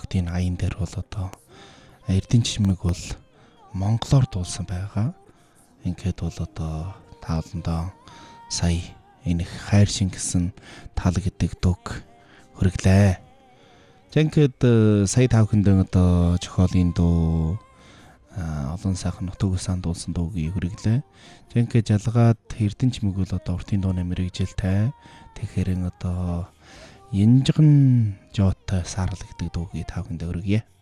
дуугдын аян дээр бол одоо Эрдэнэ чимэг бол монголоор дуулсан байгаа. Ингээд бол одоо тааландаа сая энэ хайр шин гэсэн тал гэдэг дууг хүргэлээ. Жинхэнэ сая тав хүндэн одоо зохиолын дуу олон сайхан нутагс сандуулсан дуугийг хүргэлээ. Жинхэнэ жалгаад Эрдэнэ чимэг бол одоо уртын дууны мэрэгжилтэй. Тэгэхээр одоо янжган жоотой саарл гэдэг дуугийг тав хүндээ хүргье.